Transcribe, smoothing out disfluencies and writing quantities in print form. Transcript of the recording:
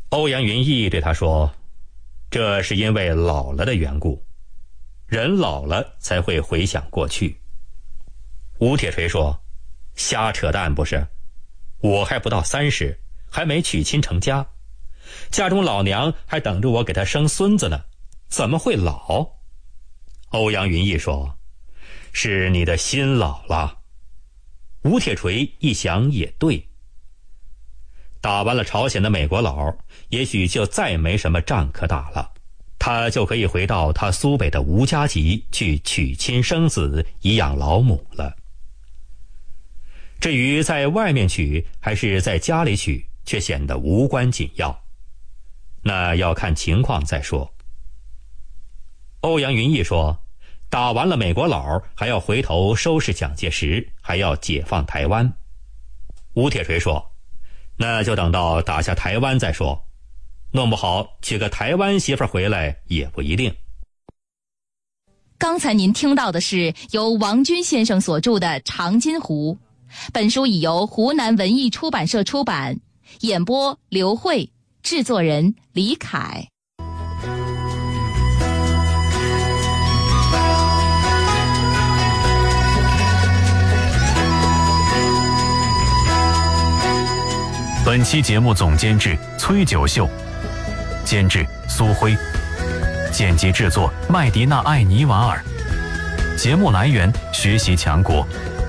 欧阳云逸对他说，这是因为老了的缘故，人老了才会回想过去。吴铁锤说，瞎扯淡不是，我还不到30，还没娶亲成家，家中老娘还等着我给她生孙子呢，怎么会老？欧阳云逸说，是你的心老了。吴铁锤一想也对，打完了朝鲜的美国佬，也许就再没什么仗可打了，他就可以回到他苏北的吴家集去娶亲生子，颐养老母了。至于在外面娶还是在家里娶，却显得无关紧要，那要看情况再说。欧阳云逸说，打完了美国佬，还要回头收拾蒋介石，还要解放台湾。吴铁锤说，那就等到打下台湾再说，弄不好娶个台湾媳妇回来也不一定。 刚才您听到的是由王军先生所著的《长津湖》，本书已由湖南文艺出版社出版，演播刘慧，制作人李凯。 本期节目总监制崔九秀，监制苏辉，剪辑制作麦迪娜·艾尼瓦尔。节目来源：学习强国。